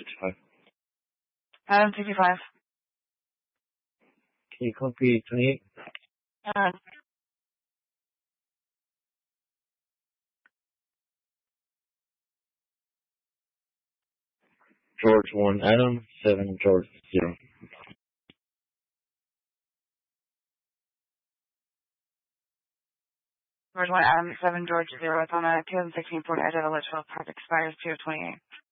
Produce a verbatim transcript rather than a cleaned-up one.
sixty-five. Adam sixty-five. Can you copy twenty-eight? Uh, George one, Adam seven, George zero. George one, Adam seven, George zero. It's on a two thousand sixteen Ford Edge at Litchfield. Park expires two of twenty-eight.